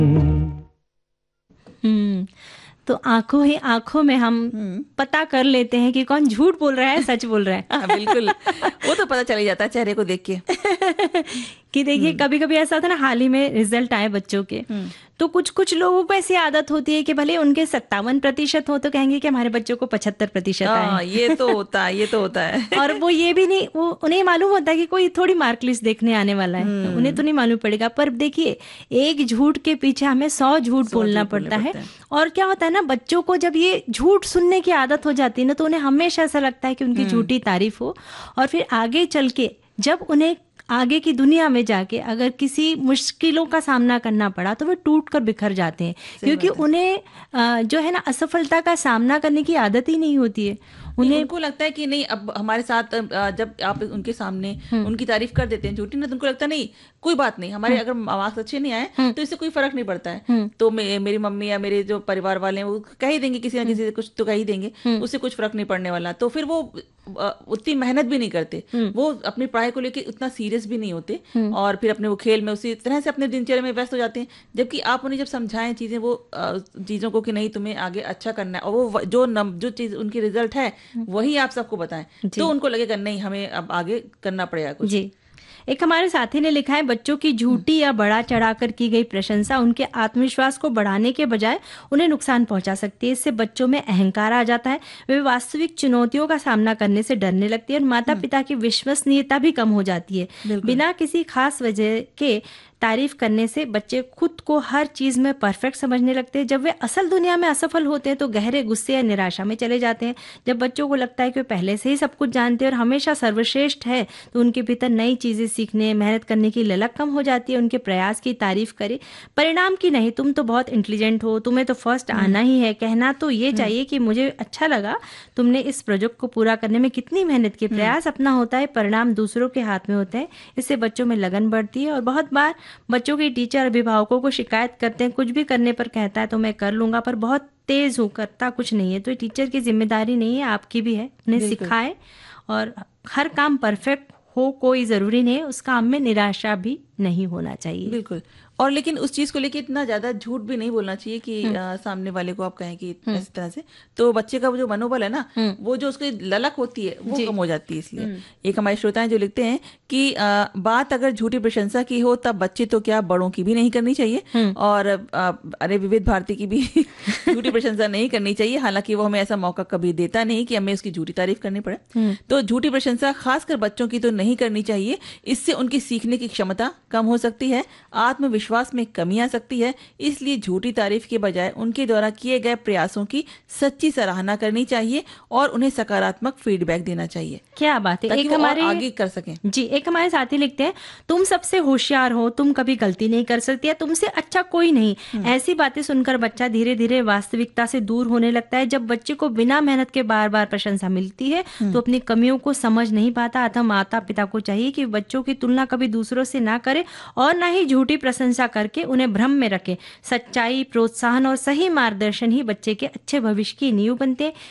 हम्म। तो आंखों ही आंखों में हम पता कर लेते हैं कि कौन झूठ बोल रहा है, सच बोल रहा है। हाँ बिल्कुल, वो तो पता चल ही जाता है चेहरे को देख के। कि देखिए कभी कभी ऐसा होता है ना, हाल ही में रिजल्ट आए बच्चों के, तो कुछ कुछ लोगों को ऐसी आदत होती है कि भले उनके 57% हो तो कहेंगे कि हमारे बच्चों को 75% आए। हाँ ये तो होता है, ये तो होता है। और वो ये भी नहीं, वो उन्हें मालूम होता है कि कोई थोड़ी मार्क लिस्ट देखने आने वाला है, उन्हें तो नहीं मालूम पड़ेगा। पर देखिए, एक झूठ के पीछे हमें 100 झूठ 100 बोलना झूठ बोलने पड़ता है। पड़ते हैं। और क्या होता है ना, बच्चों को जब ये झूठ सुनने की आदत हो जाती है ना, तो उन्हें हमेशा ऐसा लगता है कि उनकी झूठी तारीफ हो। और फिर आगे चल के जब उन्हें आगे की दुनिया में जाके अगर किसी मुश्किलों का सामना करना पड़ा तो वे टूट कर बिखर जाते हैं, सही क्योंकि बात है। उन्हें जो है ना, असफलता का सामना करने की आदत ही नहीं होती है नहीं, उन्हें। उनको लगता है कि नहीं, अब हमारे साथ जब आप उनके सामने उनकी तारीफ कर देते हैं झूठी ना, तो उनको लगता है नहीं, कोई बात नहीं, हमारे अगर मार्क्स अच्छे नहीं आए तो इससे कोई फर्क नहीं पड़ता है। तो मेरी मम्मी या मेरे जो परिवार वाले हैं वो कह ही देंगे, किसी ना किसी से कुछ तो कह ही देंगे, उससे कुछ फर्क नहीं पड़ने वाला। तो फिर वो उतनी मेहनत भी नहीं करते, वो अपनी पढ़ाई को लेके उतना सीरियस भी नहीं होते, और फिर अपने वो खेल में उसी तरह से अपने दिनचर्या में व्यस्त हो जाते हैं। जबकि आप उन्हें जब समझाएं चीजें, वो चीजों को कि नहीं तुम्हें आगे अच्छा करना है, और वो जो चीज उनकी रिजल्ट है वही आप सबको बताएं, तो उनको लगेगा नहीं, हमें अब आगे करना पड़ेगा कुछ। जी। एक हमारे साथी ने लिखा है, बच्चों की झूठी या बढ़ा चढ़ाकर की गई प्रशंसा उनके आत्मविश्वास को बढ़ाने के बजाय उन्हें नुकसान पहुंचा सकती है। इससे बच्चों में अहंकार आ जाता है, वे वास्तविक चुनौतियों का सामना करने से डरने लगती है और माता पिता की विश्वसनीयता भी कम हो जाती है। बिल्कुल। बिना किसी खास वजह के तारीफ करने से बच्चे खुद को हर चीज में परफेक्ट समझने लगते हैं। जब वे असल दुनिया में असफल होते हैं तो गहरे गुस्से या निराशा में चले जाते हैं। जब बच्चों को लगता है कि वे पहले से ही सब कुछ जानते हैं और हमेशा सर्वश्रेष्ठ है, तो उनके भीतर नई चीजें सीखने, मेहनत करने की ललक कम हो जाती है। उनके प्रयास की तारीफ करे, परिणाम की नहीं। तुम तो बहुत इंटेलिजेंट हो, तुम्हें तो फर्स्ट आना ही है, कहना तो ये चाहिए कि मुझे अच्छा लगा, तुमने इस प्रोजेक्ट को पूरा करने में कितनी मेहनत की। प्रयास अपना होता है, परिणाम दूसरों के हाथ में होते हैं। इससे बच्चों में लगन बढ़ती है। और बहुत बार बच्चों के टीचर अभिभावकों को शिकायत करते हैं, कुछ भी करने पर कहता है तो मैं कर लूंगा, पर बहुत तेज हूँ, करता कुछ नहीं है। तो ये टीचर की जिम्मेदारी नहीं है, आपकी भी है, उन्हें बिल्कुल सिखाए। और हर काम परफेक्ट हो कोई जरूरी नहीं है, उस काम में निराशा भी नहीं होना चाहिए। बिल्कुल। और लेकिन उस चीज को लेके इतना ज्यादा झूठ भी नहीं बोलना चाहिए कि सामने वाले को आप कहें कि इस तरह से, तो बच्चे का वो जो मनोबल है ना, वो जो उसकी ललक होती है वो कम हो जाती है। इसलिए एक हमारे श्रोता हैं जो लिखते हैं कि बात अगर झूठी प्रशंसा की हो तब बच्चे तो क्या, बड़ों की भी नहीं करनी चाहिए। और अरे विविध भारती की भी झूठी प्रशंसा नहीं करनी चाहिए, हालांकि वो हमें ऐसा मौका कभी देता नहीं कि हमें उसकी झूठी तारीफ करनी पड़े। तो झूठी प्रशंसा खासकर बच्चों की तो नहीं करनी चाहिए, इससे उनकी सीखने की क्षमता कम हो सकती है, आत्मविश्वास में कमी आ सकती है। इसलिए झूठी तारीफ के बजाय उनके द्वारा किए गए प्रयासों की सच्ची सराहना करनी चाहिए और उन्हें सकारात्मक फीडबैक देना चाहिए। क्या बात है। ताकि एक वो और हमारे आगे कर सकें। जी, एक हमारे साथी लिखते हैं, तुम सबसे होशियार हो, तुम कभी गलती नहीं कर सकती है, तुमसे अच्छा कोई नहीं। ऐसी बातें सुनकर बच्चा धीरे धीरे वास्तविकता से दूर होने लगता है। जब बच्चे को बिना मेहनत के बार बार प्रशंसा मिलती है तो अपनी कमियों को समझ नहीं पाता। अतः माता पिता को चाहिए कि बच्चों की तुलना कभी दूसरों से ना करे और ना ही झूठी प्रशंसा करके उन्हें भ्रम में रखे। सच्चाई, प्रोत्साहन और सही मार्गदर्शन ही बच्चे के अच्छे भविष्य की नींव बनते हैं।